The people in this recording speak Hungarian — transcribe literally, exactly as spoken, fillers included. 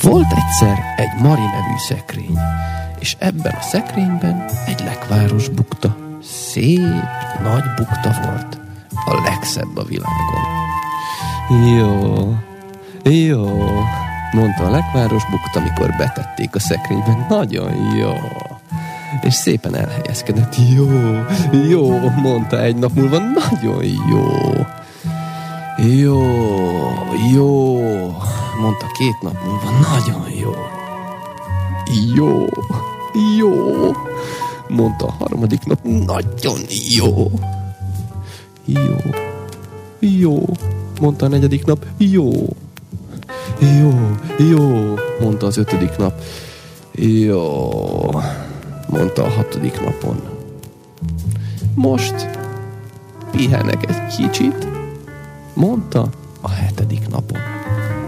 Volt egyszer egy Mari nevű szekrény, és ebben a szekrényben egy lekváros bukta. Szép, nagy bukta volt, a legszebb a világon. Jó, jó, mondta a lekváros bukta, amikor betették a szekrényben. Nagyon jó. És szépen elhelyezkedett. Jó, jó, mondta egy nap múlva. Nagyon jó. Jó, jó, mondta két nap múlva. Nagyon jó. Jó, jó, mondta a harmadik nap. Nagyon jó. Jó, jó, mondta a negyedik nap. Jó, jó, jó, mondta az ötödik nap. Jó, mondta a hatodik napon. Most pihenek egy kicsit, mondta a hetedik napon.